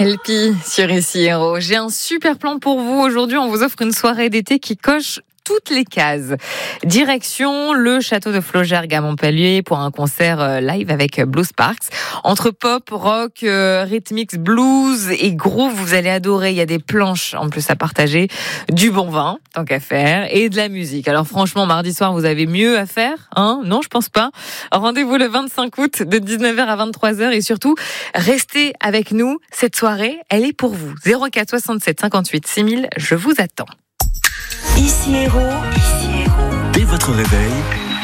LP sur Ici Héros. J'ai un super plan pour vous. Aujourd'hui, on vous offre une soirée d'été qui coche toutes les cases. Direction le château de Flaugergue à Montpellier pour un concert live avec Blue Sparks. Entre pop, rock, rhythmix, blues et groove, vous allez adorer. Il y a des planches en plus à partager, du bon vin, tant qu'à faire, et de la musique. Alors franchement, mardi soir, vous avez mieux à faire, hein? Non, je pense pas. Rendez-vous le 25 août de 19h à 23h et surtout, restez avec nous. Cette soirée, elle est pour vous. 04 67 58 6000, je vous attends. Ici Héros. Dès votre réveil,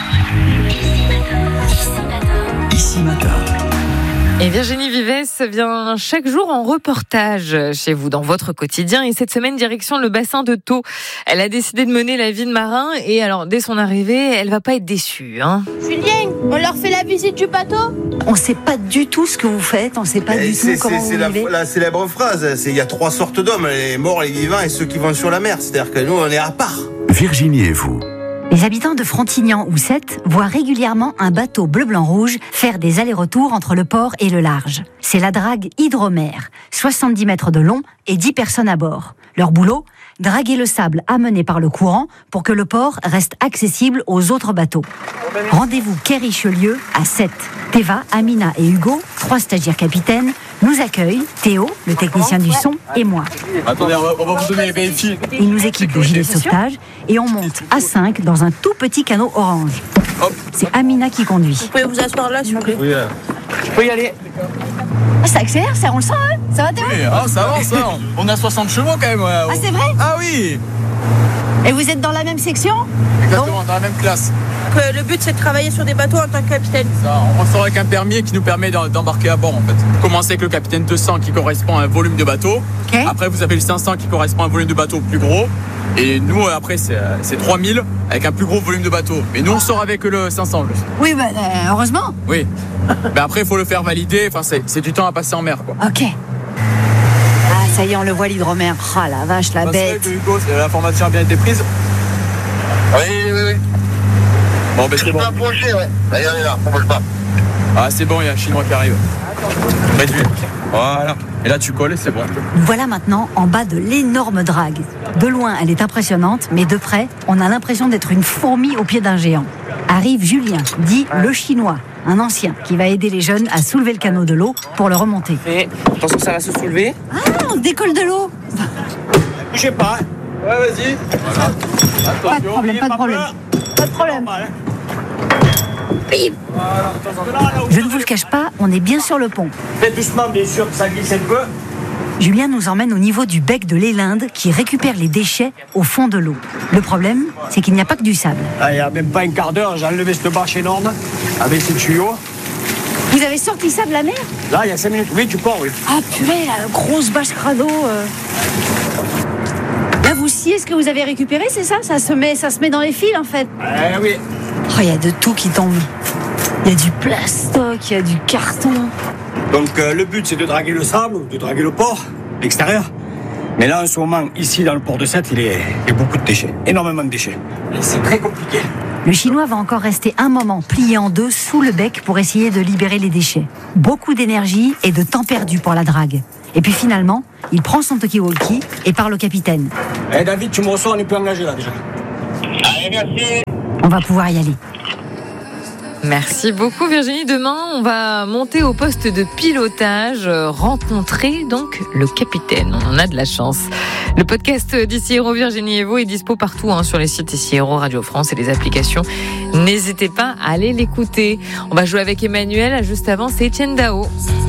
Ici Matin. Et Virginie Vives vient chaque jour en reportage chez vous, dans votre quotidien. Et cette semaine, direction le bassin de Thau. Elle a décidé de mener la vie de marin. Et alors, dès son arrivée, elle va pas être déçue, hein. Julien, on leur fait la visite du bateau ? On ne sait pas du tout ce que vous faites, on ne sait pas du tout comment vous vivez. La célèbre phrase, il y a 3 sortes d'hommes, les morts, les vivants et ceux qui vont sur la mer. C'est-à-dire que nous, on est à part. Virginie et vous. Les habitants de Frontignan ou Sète voient régulièrement un bateau bleu-blanc-rouge faire des allers-retours entre le port et le large. C'est la drague Hydromère, 70 mètres de long et 10 personnes à bord. Leur boulot ? Draguer le sable amené par le courant pour que le port reste accessible aux autres bateaux. Rendez-vous quai Richelieu à Sète. Théva, Amina et Hugo, 3 stagiaires capitaines, nous accueillent, Théo, le technicien du son, et moi. Attendez, on va vous donner les vérifiés. Ils nous équipent de gilets de sauvetage et on monte à 5 dans un tout petit canot orange. Hop. C'est Amina qui conduit. Vous pouvez vous asseoir là, s'il vous plaît. Oui, je peux y aller. Ça accélère, ça, on le sent, hein? Ça va, Théo? Oui, ça avance, hein. On a 60 chevaux quand même. Ah, c'est vrai? Ah oui. Et vous êtes dans la même section? Exactement, dans la même classe. Le but, c'est de travailler sur des bateaux en tant que capitaine. Ça, on sort avec un permis qui nous permet d'embarquer à bord en fait. Vous commencez avec le capitaine 200 qui correspond à un volume de bateau. Okay. Après, vous avez le 500 qui correspond à un volume de bateau plus gros. Et nous, après, c'est 3000 avec un plus gros volume de bateau. Mais nous, on sort avec le 500. Oui, heureusement. Oui. Mais après, il faut le faire valider. Enfin, c'est du temps à passer en mer, quoi. Ok. Ah, ça y est, on le voit, l'hydromère. Oh la vache, la bête. C'est vrai que Hugo, l'information a bien été prise. Oui. Bon, ben c'est bon. Approcher, ouais. Allez, on est là, on bouge pas. Ah, c'est bon, il y a un Chinois qui arrive. Réduit. Voilà. Et là, tu colles et c'est bon. Nous voilà maintenant en bas de l'énorme drague. De loin, elle est impressionnante, mais de près, on a l'impression d'être une fourmi au pied d'un géant. Arrive Julien, dit le Chinois, un ancien qui va aider les jeunes à soulever le canot de l'eau pour le remonter. Et attention, ça va se soulever. Ah, on décolle de l'eau. Bougez pas. Ouais, vas-y. Voilà. Pas de problème, pas de problème. Pas de problème. Je ne vous le cache pas, on est bien sur le pont. Faites doucement, bien sûr, que ça glisse un peu. Julien nous emmène au niveau du bec de l'élinde qui récupère les déchets au fond de l'eau. Le problème, c'est qu'il n'y a pas que du sable. Il n'y a même pas un quart d'heure, j'ai enlevé cette bâche énorme avec ces tuyaux. Vous avez sorti ça de la mer? Là, il y a 5 minutes. Oui, tu pars, oui. Ah purée, la grosse bâche crado. Là, vous sciez ce que vous avez récupéré, c'est ça? Ça se met dans les fils, en fait. Oui. Oh, il y a de tout qui tombe. Il y a du plastoc, il y a du carton. Donc, le but, c'est de draguer le sable, de draguer le port, l'extérieur. Mais là, en ce moment, ici, dans le port de Sète, il y a beaucoup de déchets. Énormément de déchets. Et c'est très compliqué. Le Chinois va encore rester un moment plié en deux sous le bec pour essayer de libérer les déchets. Beaucoup d'énergie et de temps perdu pour la drague. Et puis finalement, il prend son talkie-walkie et parle au capitaine. David, tu me reçois, on est plus engagé là déjà. Allez, merci. On va pouvoir y aller. Merci beaucoup Virginie. Demain, on va monter au poste de pilotage, rencontrer donc le capitaine. On en a de la chance. Le podcast d'Ici Héros Virginie Evo est dispo partout sur les sites Ici Héros, Radio France et les applications. N'hésitez pas à aller l'écouter. On va jouer avec Emmanuel. Juste avant, c'est Etienne Dao.